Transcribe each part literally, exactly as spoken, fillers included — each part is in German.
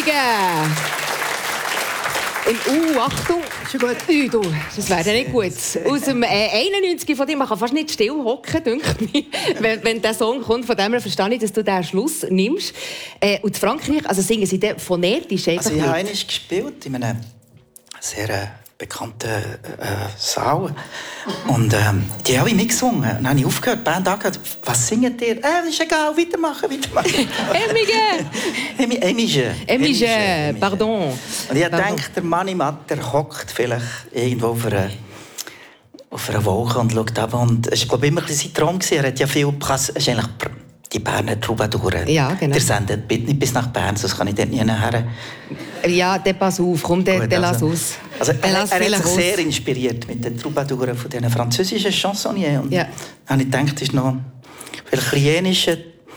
In, uh, Achtung, schon gut. Ui, du, das wäre nicht gut. Aus dem äh, einundneunzig von dir, man kann fast nicht still hocken, denke ich, wenn, wenn der Song kommt. Von dem her verstehe ich, dass du den Schluss nimmst. Äh, und in Frankreich, also singen sie dann phonetisch einfach Also ich habe mit? einmal gespielt in einem sehr äh, bekannten äh, Saal. Und ähm, die haben mitgesungen. Dann habe ich aufgehört, die Band angehört. Was singt ihr? Äh, ist egal, weitermachen, weitermachen. Emige! Emige. Emige, pardon. Und ich denke, der Mann im Matter hockt vielleicht irgendwo auf einer, auf einer Wolke und schaut ab. Und es war, glaube ich, immer ein sein Traum. Er hat ja viel... Es ist eigentlich die Berner Troubadouren. Ja, genau. Der sendet bitte nicht bis nach Bern, sonst kann ich dort nie nachher. Ja, der pass auf, komm, der, Gut, der lass also, aus. Also, er, lass er hat sich aus. sehr inspiriert mit den Troubadouren von diesen französischen Chansonniers. Und ja. habe ich gedacht, das ist noch vielleicht ein jenischer,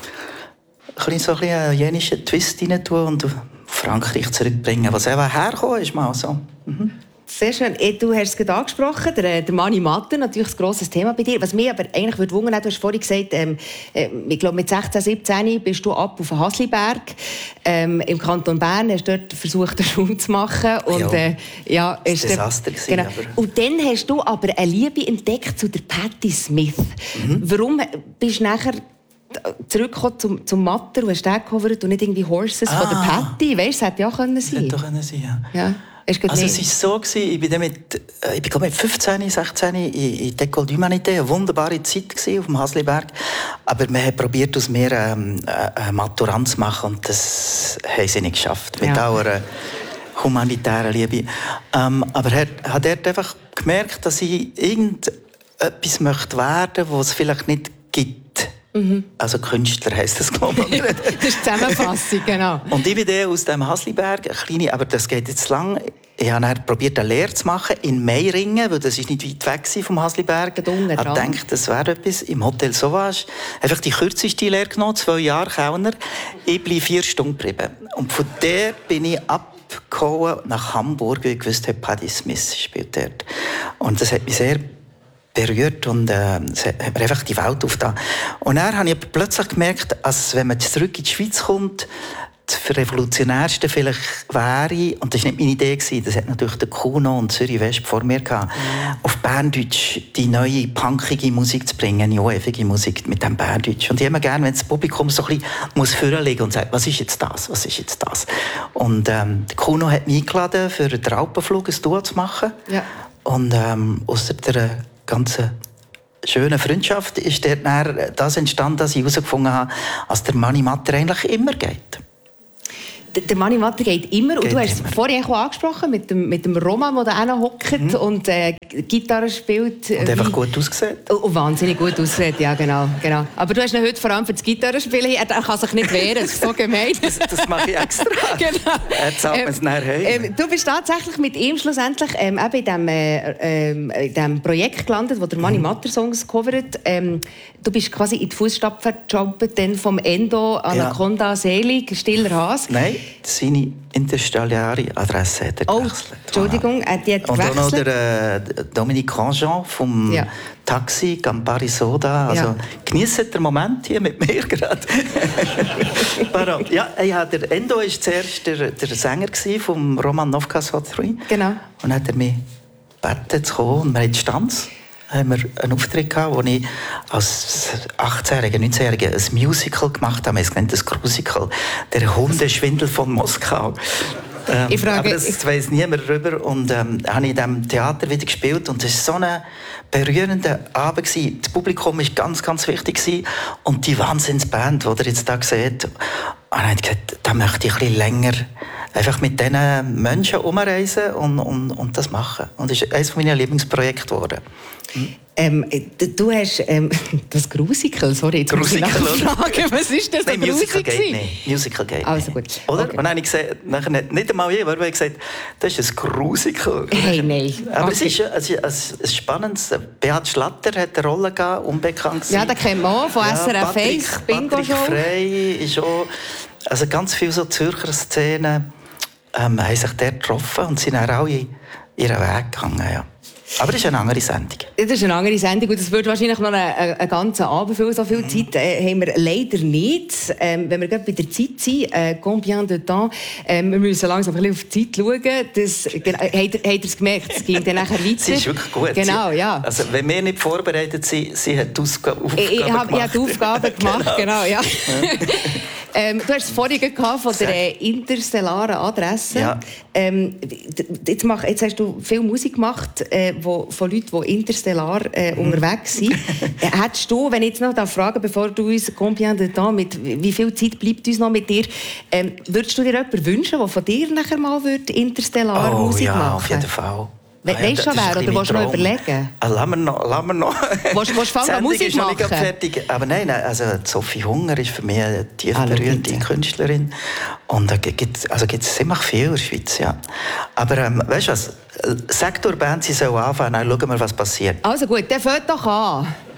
ein so ein jenischer Twist rein tun und auf Frankreich zurückbringen. Was eben hergekommen ist, mal so. Mhm. Sehr schön. Du hast es gerade angesprochen, der, der Mani Matter, natürlich ein grosses Thema bei dir. Was mich aber eigentlich würde wundern, du hast vorhin gesagt, ähm, ich glaube mit sechzehn, siebzehn bist du ab auf den Hasliberg. Ähm, Im Kanton Bern hast du dort versucht, eine Schule zu machen. Und, ja, äh, ja, das war ein Desaster. Gewesen, genau. aber... Und dann hast du aber eine Liebe entdeckt zu der Patti Smith. Mhm. Warum bist du nachher zurückgekommen zum, zum Matter und hast den gecovert und nicht irgendwie Horses ah. von der Patti? Weißt du, das hätte ja können sein. Hätte doch können sein, ja. ja. Also es war so, ich bin mit, ich bin mit fünfzehn, sechzehn in, in École d'Humanité, eine wunderbare Zeit auf dem Hasliberg. Aber wir haben probiert, aus mir ähm, eine Maturant zu machen und das haben sie nicht geschafft. Mit ja. aller humanitären Liebe. Ähm, aber er hat dort einfach gemerkt, dass ich irgendetwas möchte werden, was es vielleicht nicht gibt. Mhm. Also Künstler heisst das, glaube ich. Das ist die Zusammenfassung, genau. Und ich bin dann aus dem Hasliberg, eine kleine, aber das geht jetzt lang. Ich habe dann probiert, eine Lehre zu machen in Meiringen, weil das ist nicht weit weg vom Hasliberg. Ich habe gedacht, das wäre etwas im Hotel Sauvage. Einfach die kürzeste Lehre genommen, zwei Jahre Kellner. Ich blieb vier Stunden geblieben. Und von der bin ich abgehauen nach Hamburg, weil ich wusste, dass Patti Smith spielt dort. Und das hat mich sehr berührt und äh, es hat mir einfach die Welt aufgetan. Und dann habe ich plötzlich gemerkt, dass wenn man zurück in die Schweiz kommt, das Revolutionärste vielleicht wäre, und das war nicht meine Idee, das hat natürlich der Kuno und Zürich West vor mir gehabt, mhm. auf Berndeutsch die neue punkige Musik zu bringen, neue Musik mit dem Berndeutsch. Und ich habe gerne, wenn das Publikum so ein bisschen vorlegen muss und sagt, was ist jetzt das, was ist jetzt das? Und ähm, der Kuno hat mich eingeladen, für den Alpenflug ein Duo zu machen. Ja. Und ähm, ausser der ganze schöne Freundschaft ist dort das entstanden, dass ich herausgefunden habe, dass der Mani Matter eigentlich immer geht. Der Mani Matter geht immer. Geht und du hast es vorhin auch angesprochen mit dem, mit dem Roman, der da hockt mhm. und äh, Gitarre spielt. Und äh, einfach gut aussieht. Und wahnsinnig gut aussieht, ja, genau, genau. Aber du hast ihn heute vor allem für das Gitarrespielen. Er kann sich nicht wehren, das ist so gemein. das, das mache ich extra. Genau. Er zahlt ähm, mir es nachher heim. Ähm, du bist tatsächlich mit ihm schlussendlich ähm, eben in diesem äh, äh, in Projekt gelandet, wo der Mani Matter Songs covert. Ähm, du bist quasi in die Fußstapfen gejumpt vom Endo, Anaconda, ja. Selig, Stiller Has. Nein, seine interstellare Adresse hat er oh, gewechselt. Entschuldigung, äh, die hat und gewechselt. Und auch noch der äh, Dominique Grandjean vom ja. Taxi, Campari Soda. Also ja. genießt den Moment hier mit mir gerade. ja, ja, der Endo war zuerst der, der Sänger vom Roman Novka drei. Genau. Und dann hat er mich gebeten zu kommen und wir hatten Stanz. Haben wir einen Auftritt gehabt, wo ich als achtzehnjähriger, neunzehnjähriger ein Musical gemacht habe. Es nennt das Crucical, der Hundeschwindel von Moskau. Ähm, ich frage, aber das ich... weiss niemand darüber. Und ähm, habe ich in diesem Theater wieder gespielt. Und es war so ein berührender Abend gewesen. Das Publikum war ganz, ganz wichtig gewesen. Und die Wahnsinnsband, die ihr jetzt hier seht. Und dann habe ich gesagt, da möchte ich ein bisschen länger einfach mit diesen Menschen umreisen und, und, und das machen. Und das ist eines meiner Lieblingsprojekte geworden. Hm? Ähm, du hast ähm, das Grusical, sorry, jetzt muss ich nachfragen, was ist das? Nein, Musical geht nicht. Musical geht also gut. nicht. Oder? Okay. Und dann habe ich gesagt, nachher nicht einmal ich, aber ich gesagt, das ist ein Grusical. Hey, nein. Aber okay. es ist ein, ein, ein spannendes. Beat Schlatter hat eine Rolle gehabt, unbekannt. Ja, den kennt man auch, von ja, S R F eins, Bingo-Show. Patrick Frey ist auch, also ganz viele so Zürcher Szenen ähm, haben sich dort getroffen und sind dann alle ihren Weg gegangen. Ja. Aber das ist eine andere Sendung. Das ist eine andere Sendung und das würde wahrscheinlich noch einen, einen ganzen Abend füllen. So viel Zeit äh, haben wir leider nicht. Ähm, wenn wir gerade bei der Zeit sind, äh, combien de temps, ähm, wir müssen langsam ein bisschen auf die Zeit schauen. Das, äh, habt ihr es gemerkt? Es ging dann nachher weiter. Sie ist wirklich gut. Genau, ja. Also, wenn wir nicht vorbereitet sind, sie hat die Aufgaben gemacht. Ich, ich habe die Aufgaben gemacht, genau, genau ja. Ähm, du hast es vorhin gehabt von der äh, interstellaren Adresse. Ja. Ähm, jetzt, mach, jetzt hast du viel Musik gemacht äh, wo, von Leuten, die interstellar äh, unterwegs sind. äh, hättest du, wenn ich jetzt noch da frage, bevor du uns combien de temps, mit wie viel Zeit bleibt uns noch mit dir, ähm, würdest du dir jemanden wünschen, der von dir nachher mal interstellar oh, Musik ja, machen? auf jeden Fall. We weißt du schon wer, oder willst du noch überlegen? Ah, lass mir noch. Lass mir noch. Willst du fangen Musik ist noch machen? nicht fertig. Aber nein, also Sophie Hunger ist für mich eine tief berührte Künstlerin. Und da gibt es also ziemlich viel in der Schweiz. Ja. Aber ähm, weißt du was? Sektorband, sie soll anfangen, dann schauen wir, was passiert. Also gut, dann fängt doch an.